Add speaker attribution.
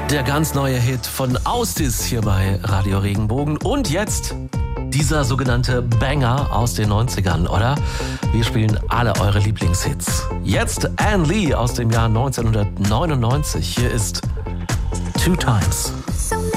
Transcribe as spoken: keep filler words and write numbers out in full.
Speaker 1: Der ganz neue Hit von Austis hier bei Radio Regenbogen. Und jetzt dieser sogenannte Banger aus den neunzigern, oder? Wir spielen alle eure Lieblingshits. Jetzt Ann Lee aus dem Jahr neunzehnhundertneunundneunzig. Hier ist Two Times.